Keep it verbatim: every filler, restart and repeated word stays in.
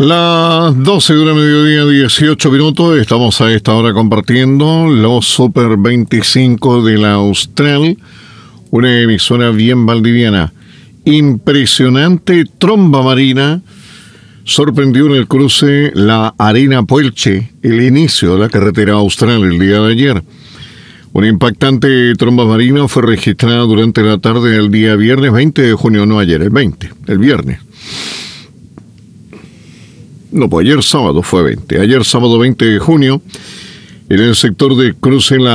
Las doce de la mediodía, dieciocho minutos. Estamos a esta hora compartiendo los Super veinticinco de la Austral, una emisora bien valdiviana. Impresionante tromba marina sorprendió en el cruce La Arena Puelche, el inicio de la carretera austral el día de ayer. Una impactante tromba marina fue registrada durante la tarde del día viernes veinte de junio, no ayer, el veinte, el viernes. No, pues ayer sábado fue veinte. Ayer sábado veinte de junio, en el sector de cruce La